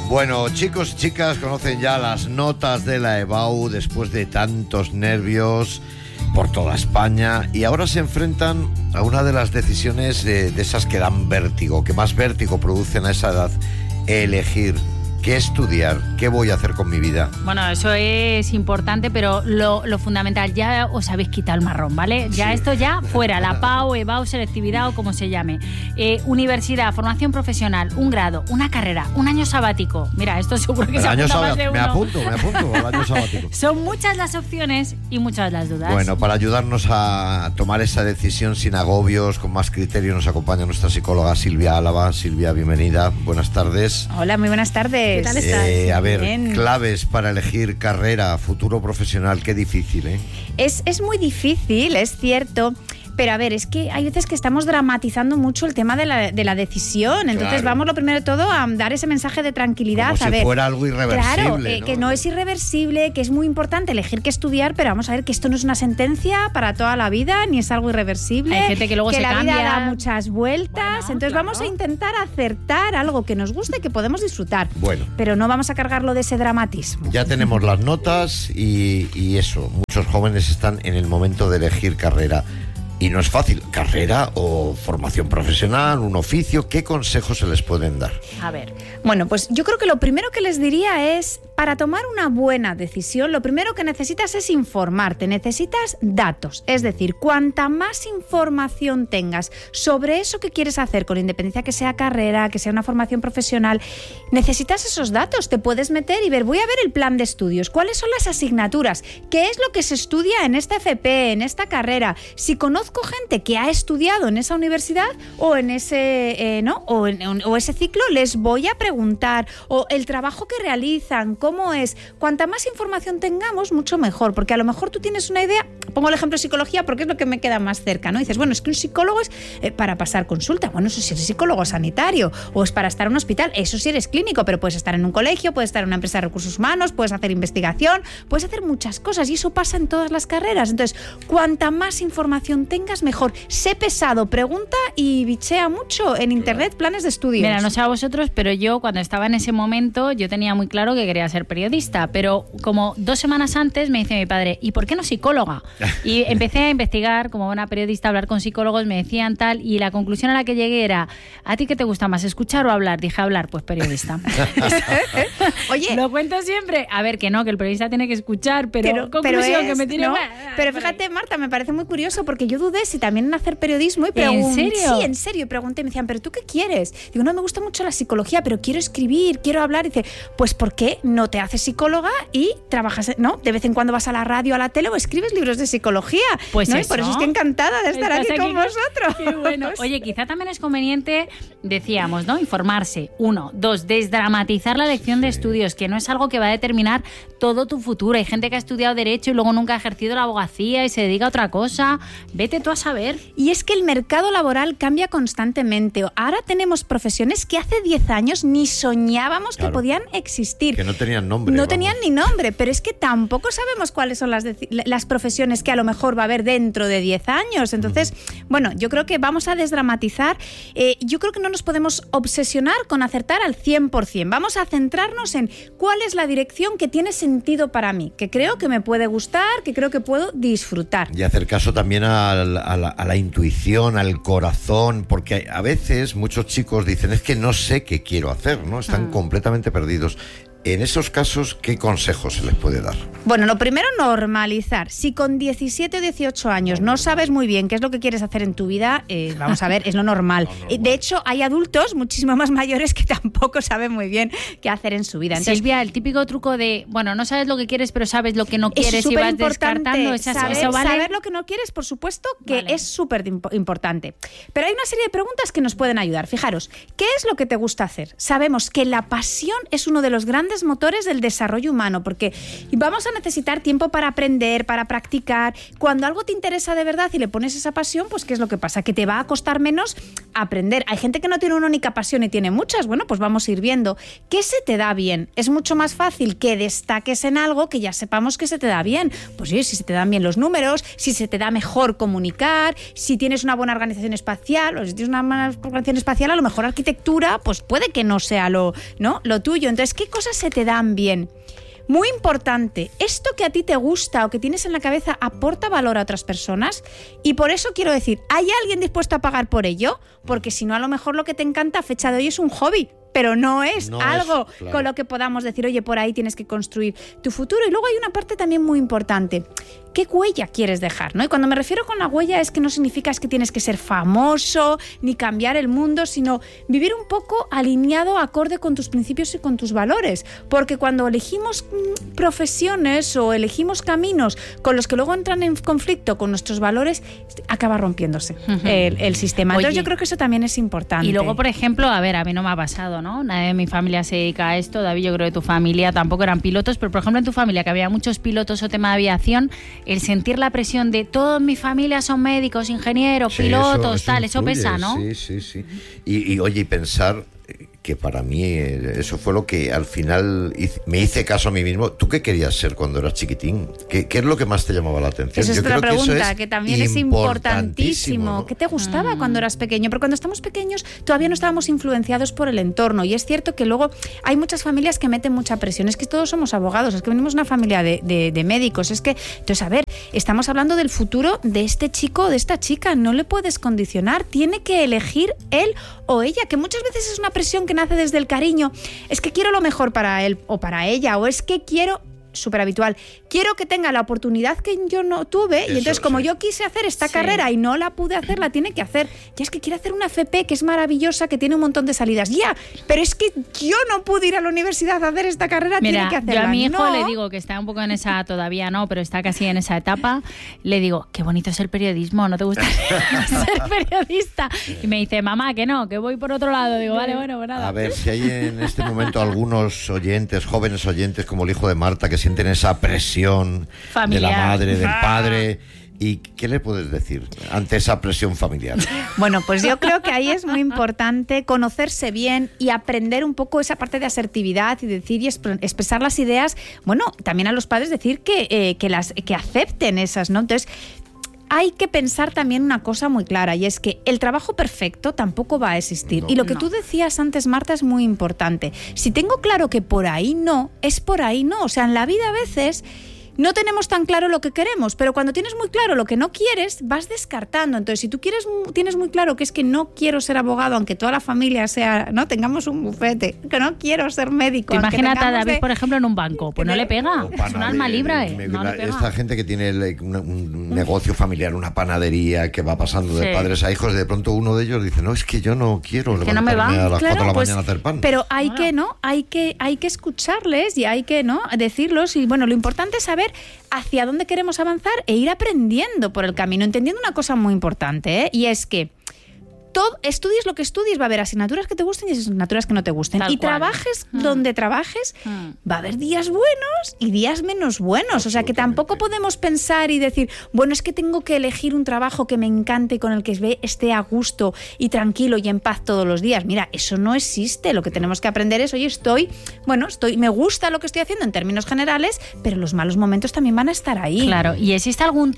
Bueno, chicos y chicas conocen ya las notas de la EBAU después de tantos nervios por toda España y ahora se enfrentan a una de las decisiones de esas que dan vértigo, que más vértigo producen a esa edad, elegir qué estudiar, qué voy a hacer con mi vida. Bueno, eso es importante, pero lo fundamental, ya os habéis quitado el marrón, ¿vale? Ya sí. Esto ya fuera, la PAU, EBAU, selectividad o como se llame. Universidad, formación profesional, un grado, una carrera, un año sabático. Mira, esto seguro que se apunta más de uno. Me apunto al año sabático. Son muchas las opciones y muchas las dudas. Bueno, para ayudarnos a tomar esa decisión sin agobios, con más criterio, nos acompaña nuestra psicóloga Silvia Álava. Silvia, bienvenida. Buenas tardes. Hola, muy buenas tardes. ¿Qué tal estás? A ver, bien. Claves para elegir carrera, futuro profesional, qué difícil, ¿eh? Es muy difícil, es cierto. Pero a ver, es que hay veces que estamos dramatizando mucho el tema de la decisión. Entonces vamos lo primero de todo a dar ese mensaje de tranquilidad. Como si fuera algo irreversible. Claro, ¿no? Que no es irreversible, que es muy importante elegir qué estudiar, pero vamos a ver que esto no es una sentencia para toda la vida, ni es algo irreversible. Hay gente que luego se cambia. Que la vida da muchas vueltas. Bueno, entonces vamos a intentar acertar algo que nos guste y que podemos disfrutar. Bueno. Pero no vamos a cargarlo de ese dramatismo. Ya tenemos las notas y eso. Muchos jóvenes están en el momento de elegir carrera. Y no es fácil. Carrera o formación profesional, un oficio, ¿qué consejos se les pueden dar? A ver, bueno, pues yo creo que lo primero que les diría es, para tomar una buena decisión, lo primero que necesitas es informarte, necesitas datos. Es decir, cuanta más información tengas sobre eso que quieres hacer, con independencia que sea carrera, que sea una formación profesional, necesitas esos datos. Te puedes meter y ver, voy a ver el plan de estudios, cuáles son las asignaturas, qué es lo que se estudia en esta FP, en esta carrera. Si conozco gente que ha estudiado en esa universidad o en ese o ese ciclo, les voy a preguntar, o el trabajo que realizan, cómo es. Cuanta más información tengamos, mucho mejor, porque a lo mejor tú tienes una idea. Pongo el ejemplo de psicología porque es lo que me queda más cerca, ¿no? Dices, bueno, es que un psicólogo es para pasar consulta. Bueno, eso si eres psicólogo sanitario, o es para estar en un hospital, eso si eres clínico, pero puedes estar en un colegio, puedes estar en una empresa de recursos humanos, puedes hacer investigación, puedes hacer muchas cosas y eso pasa en todas las carreras. Entonces, cuanta más información tengas, mejor. Sé pesado, pregunta y bichea mucho en internet planes de estudios. Mira, no sé a vosotros, pero yo cuando estaba en ese momento, yo tenía muy claro que quería ser periodista, pero como 2 semanas antes me dice mi padre, ¿y por qué no psicóloga? Y empecé a investigar, como buena periodista, a hablar con psicólogos, me decían tal, y la conclusión a la que llegué era, ¿a ti qué te gusta más, escuchar o hablar? Dije, hablar, pues periodista. Oye, lo cuento siempre. A ver, que no, que el periodista tiene que escuchar, pero conclusión que me tiene... ¿no? Pero fíjate, Marta, me parece muy curioso porque yo dudé si también en hacer periodismo y pregunté. ¿En serio? Sí, en serio. Y pregunté, me decían, ¿pero tú qué quieres? Digo, no, me gusta mucho la psicología, pero quiero escribir, quiero hablar. Y dice, pues ¿por qué no te haces psicóloga y trabajas, ¿no? De vez en cuando vas a la radio, a la tele o escribes libros de psicología. Pues ¿no? eso. Y por eso estoy encantada de estar aquí con vosotros. Qué bueno. Oye, quizá también es conveniente, decíamos, ¿no? Informarse. 1, 2, desdramatizar la elección de estudios, que no es algo que va a determinar todo tu futuro. Hay gente que ha estudiado Derecho y luego nunca ha ejercido la abogacía y se dedica a otra cosa. Vete tú a saber. Y es que el mercado laboral cambia constantemente. Ahora tenemos profesiones que hace 10 años ni soñábamos que podían existir. Que no tenían nombre. No tenían ni nombre, pero es que tampoco sabemos cuáles son las profesiones que a lo mejor va a haber dentro de 10 años. Entonces, bueno, yo creo que vamos a desdramatizar. Yo creo que no nos podemos obsesionar con acertar al 100%. Vamos a centrarnos en cuál es la dirección que tiene sentido para mí, que creo que me puede gustar, que creo que puedo disfrutar. Y hacer caso también a la intuición, al corazón, porque a veces muchos chicos dicen, es que no sé qué quiero hacer, ¿no? Están completamente perdidos. En esos casos, ¿qué consejos se les puede dar? Bueno, lo primero, normalizar. Si con 17 o 18 años no sabes muy bien qué es lo que quieres hacer en tu vida, vamos a ver, es lo normal. De hecho, hay adultos muchísimo más mayores que tampoco saben muy bien qué hacer en su vida. Entonces, Silvia, el típico truco de, bueno, no sabes lo que quieres, pero sabes lo que no quieres y vas descartando. ¿Eso vale? Saber lo que no quieres, por supuesto, que es súper importante. Pero hay una serie de preguntas que nos pueden ayudar. Fijaros, ¿qué es lo que te gusta hacer? Sabemos que la pasión es uno de los grandes grandes motores del desarrollo humano, porque vamos a necesitar tiempo para aprender, para practicar. Cuando algo te interesa de verdad y le pones esa pasión, pues ¿qué es lo que pasa? Que te va a costar menos aprender. Hay gente que no tiene una única pasión y tiene muchas. Bueno, pues vamos a ir viendo. ¿Qué se te da bien? Es mucho más fácil que destaques en algo que ya sepamos que se te da bien. Pues sí, si se te dan bien los números, si se te da mejor comunicar, si tienes una buena organización espacial, o si tienes una buena organización espacial, a lo mejor arquitectura, pues puede que no sea lo tuyo. Entonces, ¿qué cosas se te dan bien? Muy importante, ¿esto que a ti te gusta o que tienes en la cabeza aporta valor a otras personas? Y por eso quiero decir, ¿hay alguien dispuesto a pagar por ello? Porque si no, a lo mejor lo que te encanta a fecha de hoy es un hobby, pero no es algo claro, con lo que podamos decir, oye, por ahí tienes que construir tu futuro. Y luego hay una parte también muy importante. ¿Qué huella quieres dejar? ¿No? Y cuando me refiero con la huella es que no significa que tienes que ser famoso ni cambiar el mundo, sino vivir un poco alineado, acorde con tus principios y con tus valores. Porque cuando elegimos profesiones o elegimos caminos con los que luego entran en conflicto con nuestros valores, acaba rompiéndose el sistema. Entonces yo creo que eso también es importante. Y luego, por ejemplo, a ver, a mí no me ha pasado, ¿no? Nadie de mi familia se dedica a esto. David, yo creo que tu familia tampoco eran pilotos, pero por ejemplo en tu familia, que había muchos pilotos o tema de aviación, el sentir la presión de toda mi familia son médicos, ingenieros, pilotos, eso pesa, ¿no? Sí. Y oye, y pensar que para mí eso fue lo que al final me hice caso a mí mismo. ¿Tú qué querías ser cuando eras chiquitín? ¿Qué es lo que más te llamaba la atención? Esa es otra pregunta, que también es importantísimo. ¿No? ¿Qué te gustaba cuando eras pequeño? Pero cuando estamos pequeños todavía no estábamos influenciados por el entorno, y es cierto que luego hay muchas familias que meten mucha presión. Es que todos somos abogados, es que venimos de una familia de médicos, es que, entonces, a ver, estamos hablando del futuro de este chico o de esta chica, no le puedes condicionar, tiene que elegir él o ella, que muchas veces es una presión que nace desde el cariño. Es que quiero lo mejor para él o para ella, o es que quiero, súper habitual, quiero que tenga la oportunidad que yo no tuve, y entonces como yo quise hacer esta carrera y no la pude hacer, la tiene que hacer. Ya es que quiere hacer una FP que es maravillosa, que tiene un montón de salidas, ya, pero es que yo no pude ir a la universidad a hacer esta carrera. Mira, tiene que hacerla. Yo a mi hijo le digo, que está un poco en esa, todavía no, pero está casi en esa etapa, le digo, qué bonito es el periodismo, ¿no te gusta ser periodista? Y me dice, mamá, que no, que voy por otro lado. Digo, vale, bueno, pues nada. A ver, si hay en este momento algunos oyentes, jóvenes oyentes, como el hijo de Marta, que sienten esa presión familiar de la madre, del padre, ¿y qué le puedes decir ante esa presión familiar? Bueno, pues yo creo que ahí es muy importante conocerse bien y aprender un poco esa parte de asertividad y decir y expresar las ideas. Bueno, también a los padres decir que acepten esas, ¿no? Entonces, hay que pensar también una cosa muy clara, y es que el trabajo perfecto tampoco va a existir. Y lo que tú decías antes, Marta, es muy importante. Si tengo claro que por ahí no, es por ahí no. O sea, en la vida a veces no tenemos tan claro lo que queremos, pero cuando tienes muy claro lo que no quieres, vas descartando. Entonces, si tú tienes muy claro que es que no quiero ser abogado, aunque toda la familia sea, no tengamos un bufete, que no quiero ser médico. Imagínate a David, por ejemplo, en un banco, pues no le pega, es un alma libre. No le pega. Esta gente que tiene un negocio familiar, una panadería, que va pasando de padres a hijos, de pronto uno de ellos dice, no, es que yo no quiero levantarme a las 4 de la mañana a hacer pan. Pero hay que escucharles y hay que decirlos, y bueno, lo importante es saber hacia dónde queremos avanzar e ir aprendiendo por el camino, entendiendo una cosa muy importante, y es que estudies lo que estudies, va a haber asignaturas que te gusten y asignaturas que no te gusten. Y trabajes donde trabajes, va a haber días buenos y días menos buenos. O sea, que tampoco podemos pensar y decir, bueno, es que tengo que elegir un trabajo que me encante y con el que esté a gusto y tranquilo y en paz todos los días. Mira, eso no existe. Lo que tenemos que aprender es, oye, me gusta lo que estoy haciendo en términos generales, pero los malos momentos también van a estar ahí. Claro. ¿Y existe algún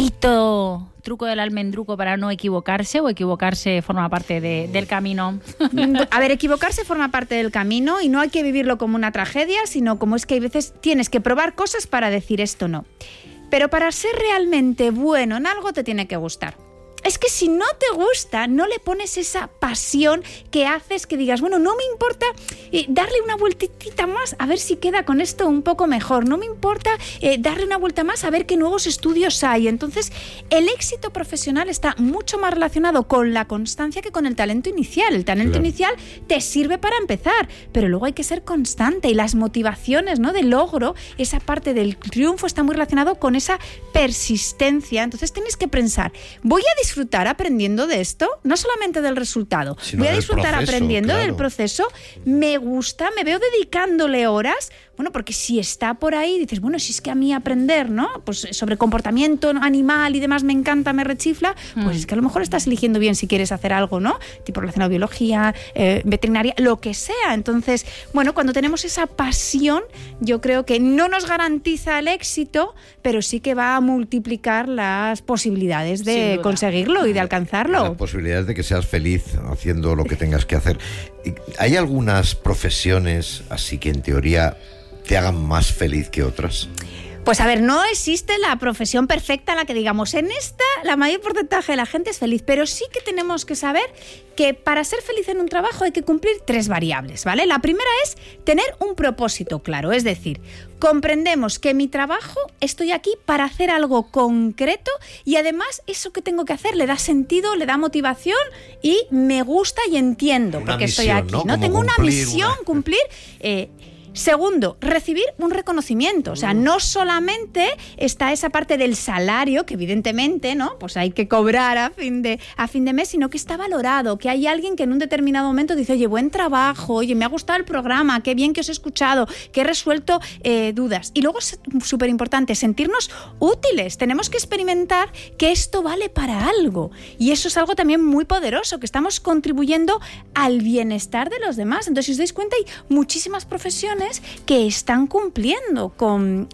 truco del almendruco para no equivocarse, o equivocarse forma parte del camino? A ver, equivocarse forma parte del camino y no hay que vivirlo como una tragedia, sino como es que hay veces tienes que probar cosas para decir esto no. Pero para ser realmente bueno en algo te tiene que gustar. Es que si no te gusta, no le pones esa pasión que haces que digas, bueno, no me importa darle una vueltita más a ver si queda con esto un poco mejor. No me importa darle una vuelta más a ver qué nuevos estudios hay. Entonces, el éxito profesional está mucho más relacionado con la constancia que con el talento inicial. El talento inicial te sirve para empezar, pero luego hay que ser constante, y las motivaciones, ¿no?, de logro, esa parte del triunfo está muy relacionado con esa persistencia. Entonces, tienes que pensar, voy a disfrutar disfrutar aprendiendo de esto, no solamente del resultado, Sino voy a del disfrutar proceso, aprendiendo claro. del proceso, me gusta, me veo dedicándole horas, bueno, porque si está por ahí, dices, bueno, si es que a mí aprender, ¿no? Pues sobre comportamiento animal y demás me encanta, me rechifla, pues es que a lo mejor estás eligiendo bien si quieres hacer algo, ¿no? Tipo relacionado a biología, veterinaria, lo que sea. Entonces, bueno, cuando tenemos esa pasión, yo creo que no nos garantiza el éxito, pero sí que va a multiplicar las posibilidades de conseguirlo y de alcanzarlo. Las posibilidades de que seas feliz haciendo lo que tengas que hacer. ¿Hay algunas profesiones así que en teoría te hagan más feliz que otras? Pues a ver, no existe la profesión perfecta en la que digamos, en esta la mayor porcentaje de la gente es feliz, pero sí que tenemos que saber que para ser feliz en un trabajo hay que cumplir 3 variables, ¿vale? La primera es tener un propósito claro, es decir, comprendemos que mi trabajo estoy aquí para hacer algo concreto y además eso que tengo que hacer le da sentido, le da motivación y me gusta y entiendo Una porque misión, estoy aquí, ¿no? Como Tengo una cumplir misión, cumplir... Segundo, recibir un reconocimiento. O sea, no solamente está esa parte del salario, que evidentemente, ¿no? Pues hay que cobrar a fin de mes, sino que está valorado, que hay alguien que en un determinado momento dice, oye, buen trabajo, oye, me ha gustado el programa, qué bien que os he escuchado, que he resuelto dudas. Y luego es súper importante sentirnos útiles. Tenemos que experimentar que esto vale para algo. Y eso es algo también muy poderoso, que estamos contribuyendo al bienestar de los demás. Entonces, si os dais cuenta, hay muchísimas profesiones que están cumpliendo con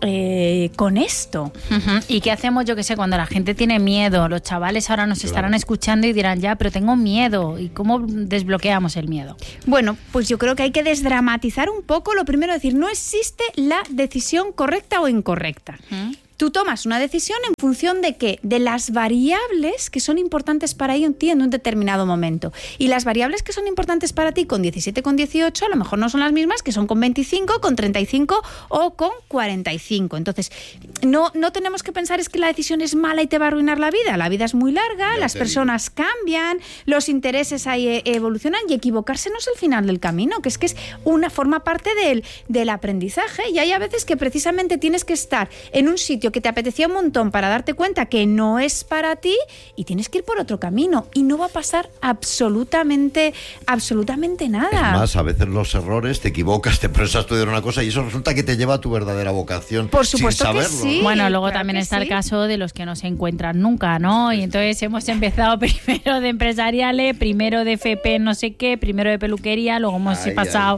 esto. ¿Y qué hacemos, yo qué sé, cuando la gente tiene miedo? Los chavales ahora nos estarán escuchando y dirán, ya, pero tengo miedo. ¿Y cómo desbloqueamos el miedo? Bueno, pues yo creo que hay que desdramatizar un poco. Lo primero, decir, no existe la decisión correcta o incorrecta. Tú tomas una decisión en función de ¿qué? De las variables que son importantes para ti en un determinado momento. Y las variables que son importantes para ti con 17, con 18, a lo mejor no son las mismas que son con 25, con 35 o con 45. Entonces, no tenemos que pensar es que la decisión es mala y te va a arruinar la vida. La vida es muy larga, las personas cambian, los intereses ahí evolucionan y equivocarse no es el final del camino, que es forma parte del aprendizaje. Y hay a veces que precisamente tienes que estar en un sitio que te apetecía un montón para darte cuenta que no es para ti y tienes que ir por otro camino y no va a pasar absolutamente nada. Es más, a veces los errores, te equivocas, te pones a estudiar una cosa y eso resulta que te lleva a tu verdadera vocación. Por supuesto sin que saberlo, sí. ¿no? Bueno, luego claro también que está sí. el caso de los que no se encuentran nunca, ¿no? Y entonces hemos empezado primero de empresariales, primero de FP no sé qué, primero de peluquería, luego hemos pasado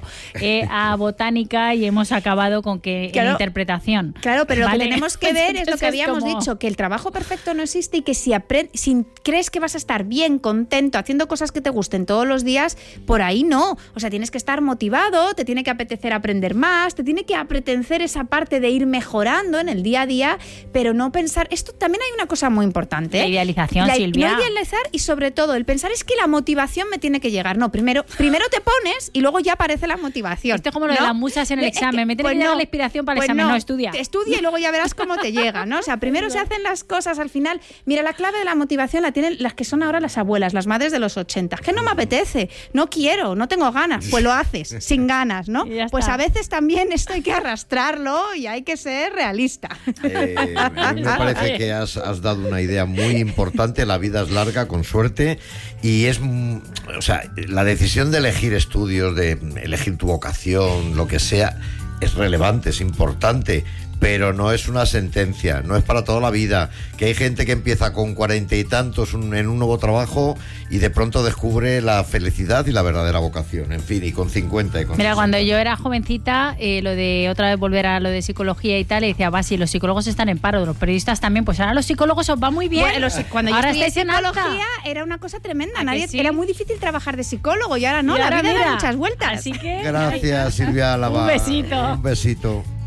a botánica y hemos acabado con que en interpretación. Claro, pero ¿vale? lo que tenemos que ver es lo que habíamos como... dicho, que el trabajo perfecto no existe y que si crees que vas a estar bien, contento, haciendo cosas que te gusten todos los días, por ahí no. O sea, tienes que estar motivado, te tiene que apetecer aprender más, te tiene que apetecer esa parte de ir mejorando en el día a día, pero no pensar... Esto también hay una cosa muy importante. La idealización, Silvia. No idealizar y sobre todo el pensar es que la motivación me tiene que llegar. No, primero te pones y luego ya aparece la motivación. Esto es como lo de ¿no? las musas en el examen. Me tiene que llegar la inspiración para el examen. No, estudia. Estudia y luego ya verás cómo te llega, ¿no? O sea, primero se hacen las cosas al final. Mira, la clave de la motivación la tienen las que son ahora las abuelas, las madres de los 80. Que no me apetece, no quiero, no tengo ganas. Pues lo haces, sin ganas, ¿no? Pues a veces también esto hay que arrastrarlo y hay que ser realista. A mí me parece que has dado una idea muy importante. La vida es larga, con suerte, y o sea, la decisión de elegir estudios, de elegir tu vocación, lo que sea, es relevante, es importante, pero no es una sentencia, no es para toda la vida. Que hay gente que empieza con 40 y tantos en un nuevo trabajo y de pronto descubre la felicidad y la verdadera vocación, en fin, y con 50 y con Mira, 60. cuando yo era jovencita, lo de otra vez volver a lo de psicología y tal, y decía, va, si los psicólogos están en paro, los periodistas también, pues ahora los psicólogos os va muy bien. Bueno, cuando ahora yo estudié estáis en alta. psicología era una cosa tremenda. Sí? Era muy difícil trabajar de psicólogo y ahora no, Y ahora la vida mira, da muchas vueltas. Así que... Gracias, Silvia Álava. Un besito. Un besito.